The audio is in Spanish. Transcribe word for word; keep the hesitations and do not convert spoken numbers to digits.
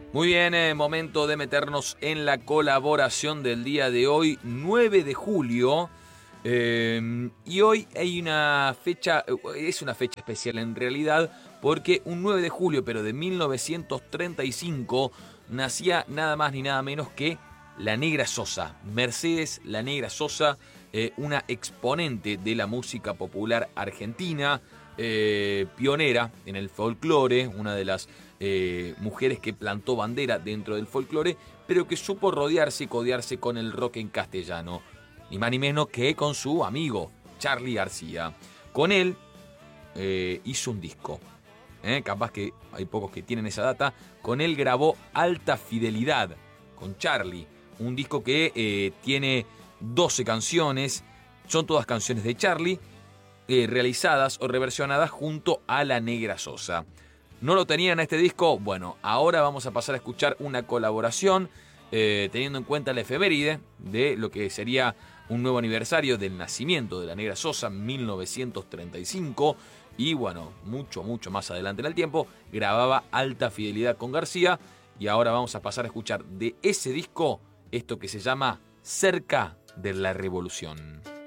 Muy bien, eh, momento de meternos en la colaboración del día de hoy, nueve de julio. Eh, y hoy hay una fecha, es una fecha especial en realidad, porque un nueve de julio, pero de mil novecientos treinta y cinco, nacía nada más ni nada menos que la Negra Sosa, Mercedes La Negra Sosa, eh, una exponente de la música popular argentina, eh, pionera en el folclore, una de las eh, mujeres que plantó bandera dentro del folclore, pero que supo rodearse y codearse con el rock en castellano, ni más ni menos que con su amigo Charly García. Con él eh, hizo un disco, ¿eh? Capaz que hay pocos que tienen esa data. Con él grabó Alta Fidelidad, con Charly, un disco que eh, tiene doce canciones, son todas canciones de Charly, eh, realizadas o reversionadas junto a La Negra Sosa. ¿No lo tenían a este disco? Bueno, ahora vamos a pasar a escuchar una colaboración, eh, teniendo en cuenta la efeméride de lo que sería un nuevo aniversario del nacimiento de La Negra Sosa, mil novecientos treinta y cinco, y bueno, mucho, mucho más adelante en el tiempo, grababa Alta Fidelidad con García, y ahora vamos a pasar a escuchar de ese disco esto que se llama Cerca de la Revolución.